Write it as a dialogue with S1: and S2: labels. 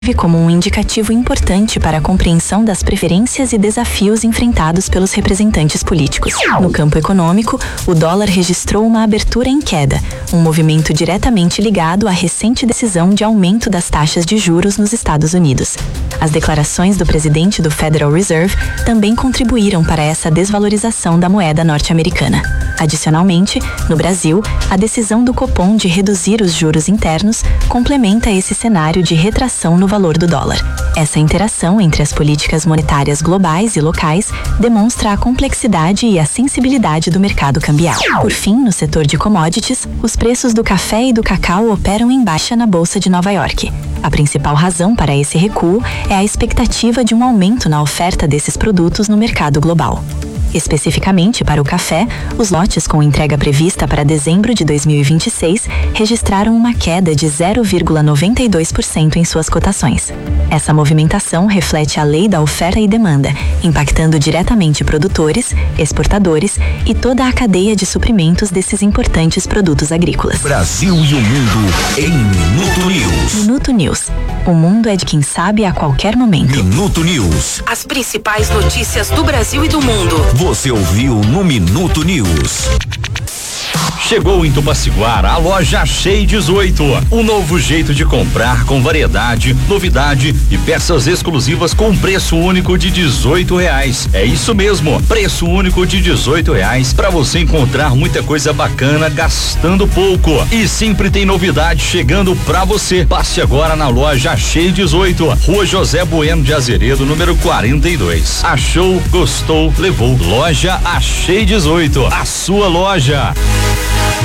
S1: como um indicativo importante para a compreensão das preferências e desafios enfrentados pelos representantes políticos. No campo econômico, o dólar registrou uma abertura em queda, um movimento diretamente ligado à recente decisão de aumento das taxas de juros nos Estados Unidos. As declarações do presidente do Federal Reserve também contribuíram para essa desvalorização da moeda norte-americana. Adicionalmente, no Brasil, a decisão do Copom de reduzir os juros internos complementa esse cenário de retração no valor do dólar. Essa interação entre as políticas monetárias globais e locais demonstra a complexidade e a sensibilidade do mercado cambial. Por fim, no setor de commodities, os preços do café e do cacau operam em baixa na Bolsa de Nova York. A principal razão para esse recuo é a expectativa de um aumento na oferta desses produtos no mercado global. Especificamente para o café, os lotes com entrega prevista para dezembro de 2026 registraram uma queda de 0,92% em suas cotações. Essa movimentação reflete a lei da oferta e demanda, impactando diretamente produtores, exportadores e toda a cadeia de suprimentos desses importantes produtos agrícolas.
S2: Brasil e o mundo em Minuto News.
S1: Minuto News. O mundo é de quem sabe a qualquer momento.
S2: Minuto News.
S3: As principais notícias do Brasil e do mundo.
S2: Você ouviu no Minuto News.
S4: Chegou em Tupaciguara a loja Achei 18. Um novo jeito de comprar com variedade, novidade e peças exclusivas com preço único de R$18. É isso mesmo, preço único de R$18 para você encontrar muita coisa bacana gastando pouco. E sempre tem novidade chegando pra você. Passe agora na loja Achei 18, Rua José Bueno de Azeredo, número 42. Achou, gostou, levou. Loja Achei 18, a sua loja.